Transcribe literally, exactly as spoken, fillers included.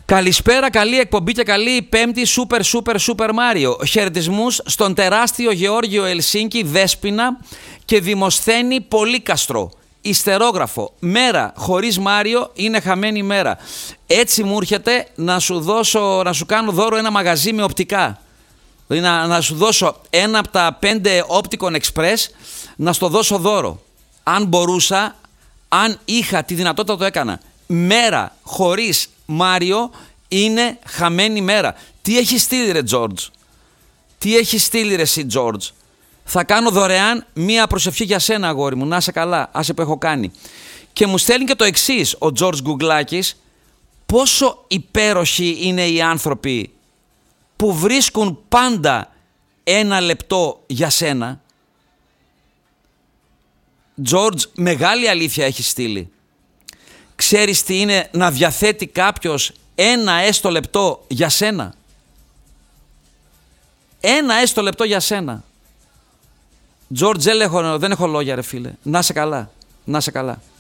Καλησπέρα, καλή εκπομπή και καλή πέμπτη Super Super Super Mario. Χαιρετισμούς στον τεράστιο Γεώργιο Ελσίνκι, Δέσποινα και Δημοσθένη Πολύκαστρο. Ιστερόγραφο. Μέρα χωρίς Μάριο είναι χαμένη μέρα. Έτσι μου έρχεται να σου δώσω, να σου κάνω δώρο ένα μαγαζί με οπτικά. Δηλαδή να, να σου δώσω ένα από τα πέντε Opticon Express, να στο δώσω δώρο. Αν μπορούσα, αν είχα τη δυνατότητα το έκανα. Μέρα χωρίς Μάριο είναι χαμένη μέρα. Τι έχει στείλει ρε Τζόρτζ? Τι έχει στείλει ρε εσύ Τζόρτζ? Θα κάνω δωρεάν μία προσευχή για σένα, αγόρι μου. Να είσαι καλά, άσε που έχω κάνει. Και μου στέλνει και το εξής ο Τζόρτζ Γκουγκλάκης. Πόσο υπέροχοι είναι οι άνθρωποι που βρίσκουν πάντα ένα λεπτό για σένα. Τζόρτζ, μεγάλη αλήθεια έχει στείλει. Ξέρεις τι είναι να διαθέτει κάποιος ένα έστω λεπτό για σένα? Ένα έστω λεπτό για σένα. Τζόρτζ, δεν έχω λόγια ρε φίλε. Να σε καλά. Να σε καλά.